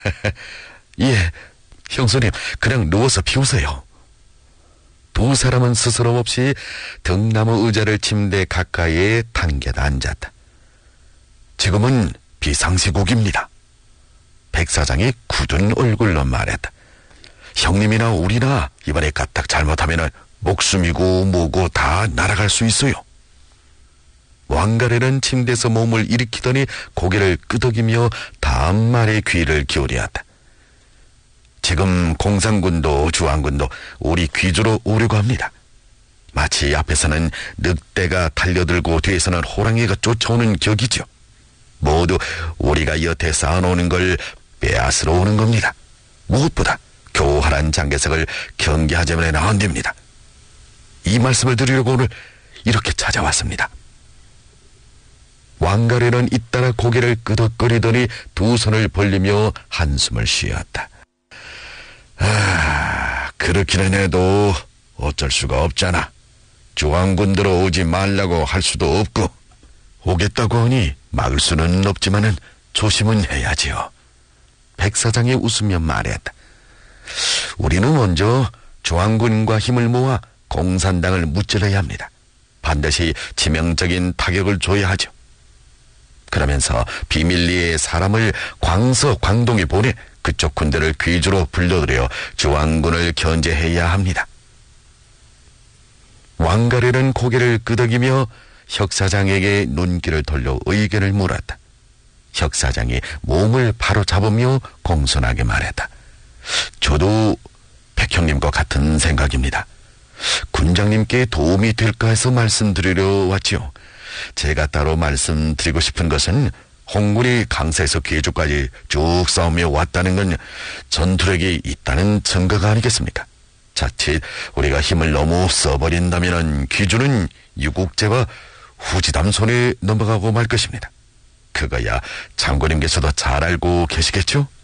예, 형수님, 그냥 누워서 피우세요. 두 사람은 스스럼 없이 등나무 의자를 침대 가까이에 당겨다 앉았다. 지금은 비상시국입니다. 백 사장이 굳은 얼굴로 말했다. 형님이나 우리나 이번에 까딱 잘못하면 목숨이고 뭐고 다 날아갈 수 있어요. 왕가래는 침대에서 몸을 일으키더니 고개를 끄덕이며 다음 말에 귀를 기울였다. 지금 공산군도 주한군도 우리 귀주로 오려고 합니다. 마치 앞에서는 늑대가 달려들고 뒤에서는 호랑이가 쫓아오는 격이죠. 모두 우리가 여태 쌓아놓는 걸 빼앗으러 오는 겁니다. 무엇보다 교활한 장개석을 경계하자면 안 됩니다. 이 말씀을 드리려고 오늘 이렇게 찾아왔습니다. 왕가래는 잇따라 고개를 끄덕거리더니 두 손을 벌리며 한숨을 쉬었다. 그렇기는 해도 어쩔 수가 없잖아. 주왕군 들어오지 말라고 할 수도 없고, 오겠다고 하니 막을 수는 없지만은 조심은 해야지요. 백 사장이 웃으며 말했다. 우리는 먼저 주왕군과 힘을 모아 공산당을 무찔러야 합니다. 반드시 치명적인 타격을 줘야 하죠. 그러면서 비밀리에 사람을 광동에 보내 그쪽 군대를 귀주로 불러들여 주왕군을 견제해야 합니다. 왕가래는 고개를 끄덕이며 혁사장에게 눈길을 돌려 의견을 물었다. 혁사장이 몸을 바로 잡으며 공손하게 말했다. 저도 백형님과 같은 생각입니다. 군장님께 도움이 될까 해서 말씀드리려 왔지요. 제가 따로 말씀드리고 싶은 것은 홍군이 강사에서 귀주까지 쭉 싸우며 왔다는 건 전투력이 있다는 증거가 아니겠습니까? 자칫 우리가 힘을 너무 써버린다면 귀주는 유국제와 후지담 손에 넘어가고 말 것입니다. 그거야 장군님께서도 잘 알고 계시겠죠?